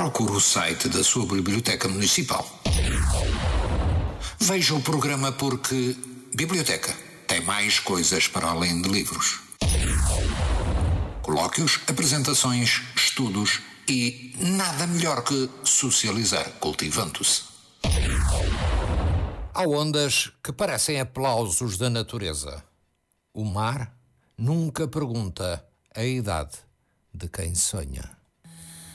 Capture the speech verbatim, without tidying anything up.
procure o site da sua biblioteca municipal. Veja o programa porque biblioteca tem mais coisas para além de livros. Colóquios, apresentações, estudos e nada melhor que socializar cultivando-se. Há ondas que parecem aplausos da natureza. O mar nunca pergunta a idade de quem sonha.